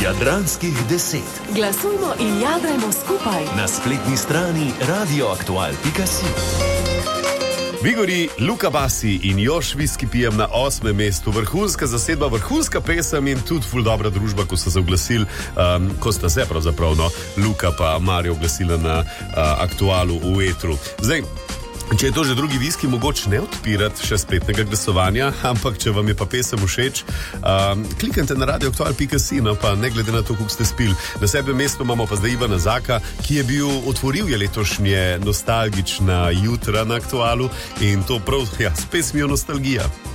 Jadranskih 10. Glasujmo in jadrajmo skupaj Na spletni strani radioaktual.si. Vigori, Luka Basi in Josh Whisky pijem na 8. mestu. Vrhunska zasedba, vrhunska pesem in tudi ful dobra družba, ko so se oglasili, ko sta se pravzaprav, Luka pa Mario oglasila na Aktualu v etru. Zdaj, če je to že drugi viski, mogoče ne odpirati še spletnega glasovanja, ampak če vam je pa pesem všeč, klikajte na radioaktual.si, pa ne glede na to, koliko ste spili. Na 7. mestu imamo pa zdaj Ivana Zaka, ki je otvoril letošnje nostalgična jutra na Aktualu in to prav, s pesmijo Nostalgija.